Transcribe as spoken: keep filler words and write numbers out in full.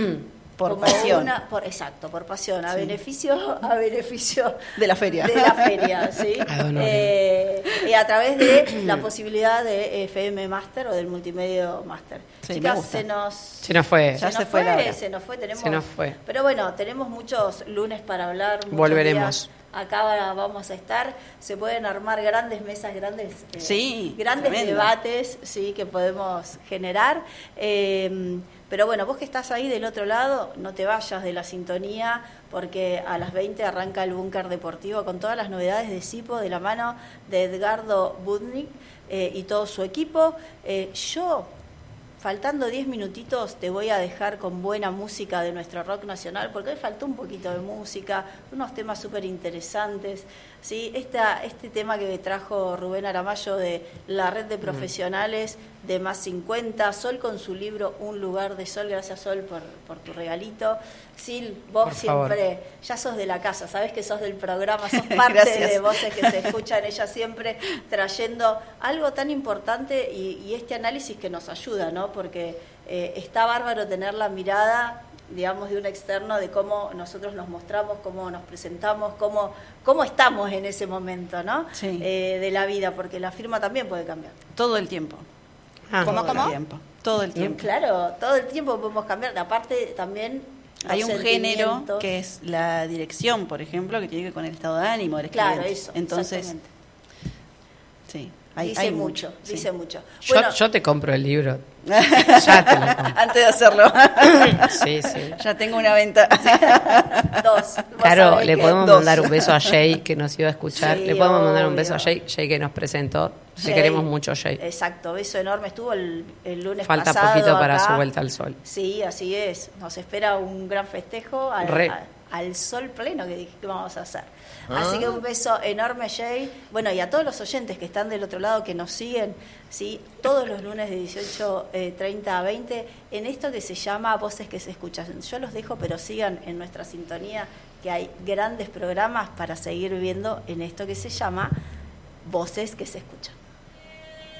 Por como pasión. Una, por, exacto, por pasión, a Sí. beneficio, a beneficio de la feria. De la feria, ¿sí? Eh, y a través de la posibilidad de F M Master o del Multimedia Master. Sí, Chicas, me gusta. se nos... Se nos fue. Ya se, se nos fue la hora. se nos fue, tenemos... Se nos fue. Pero bueno, tenemos muchos lunes para hablar. muchos Volveremos. días. Acá vamos a estar, se pueden armar grandes mesas, grandes, eh, Sí, grandes tremendo. debates, sí, que podemos generar. Eh, pero bueno, vos que estás ahí del otro lado, no te vayas de la sintonía, porque a las veinte arranca el Búnker Deportivo con todas las novedades de Cipo, de la mano de Edgardo Budnik eh, y todo su equipo. Eh, yo... Faltando diez minutitos te voy a dejar con buena música de nuestro rock nacional, porque hoy faltó un poquito de música, unos temas súper interesantes. ¿Sí? Esta, este tema que trajo Rubén Aramayo de la red de profesionales de Más cincuenta, Sol con su libro Un lugar de sol, gracias Sol por, por tu regalito. Sil, vos Por siempre, favor. ya sos de la casa, sabés que sos del programa, sos parte Gracias. de voces que se escuchan, ella siempre trayendo algo tan importante y, y este análisis que nos ayuda, ¿no? Porque eh, está bárbaro tener la mirada, digamos, de un externo de cómo nosotros nos mostramos, cómo nos presentamos, cómo, cómo estamos en ese momento, ¿no? Sí. Eh, de la vida, porque la firma también puede cambiar. Todo el tiempo. Ah, ¿Cómo, todo cómo? el tiempo. Todo el tiempo. Claro, todo el tiempo podemos cambiar. Aparte, también los Hay un género sentimientos. que es la dirección, por ejemplo, que tiene que ver con el estado de ánimo del Claro, escribiente. eso. Entonces, exactamente. sí, hay, dice hay mucho, mucho. sí. dice mucho. Yo, Bueno, yo te compro el libro. Ya te lo compro. Antes de hacerlo. Sí, sí. Ya tengo una venta. dos. Vos Claro, sabés le que- podemos dos. mandar un beso a Jay que nos iba a escuchar. Sí, le podemos mandar un obvio. beso a Jay, Jay que nos presentó. Jay. Le queremos mucho, Jay. Exacto, beso enorme. Estuvo el, el lunes Falta pasado poquito para acá. su vuelta al sol. Sí, así es. Nos espera un gran festejo al, Re. a- al sol pleno que dije que vamos a hacer. Así que un beso enorme, Jay. Bueno, y a todos los oyentes que están del otro lado, que nos siguen, ¿sí? Todos los lunes de dieciocho treinta a veinte, en esto que se llama Voces que se escuchan. Yo los dejo, pero sigan en nuestra sintonía, que hay grandes programas para seguir viendo en esto que se llama Voces que se escuchan.